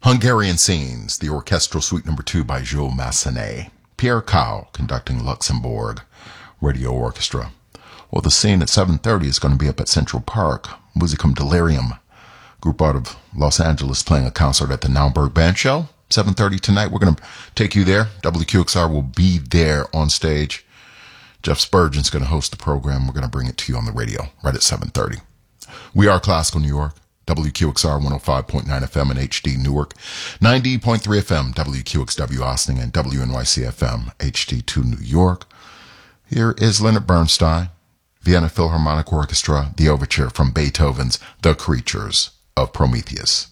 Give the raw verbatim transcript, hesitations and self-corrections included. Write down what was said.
Hungarian Scenes, the orchestral suite number two by Jules Massenet. Pierre Cao conducting Luxembourg Radio Orchestra. Well, the scene at seven thirty is going to be up at Central Park. Musicum Delirium, group out of Los Angeles, playing a concert at the Naumburg Band Show. seven thirty tonight. We're going to take you there. W Q X R will be there on stage. Jeff Spurgeon's going to host the program. We're going to bring it to you on the radio right at seven thirty. We are Classical New York. W Q X R one oh five point nine F M and H D Newark, ninety point three F M, W Q X W Austin, and W N Y C F M, H D two New York. Here is Leonard Bernstein, Vienna Philharmonic Orchestra, the overture from Beethoven's The Creatures of Prometheus.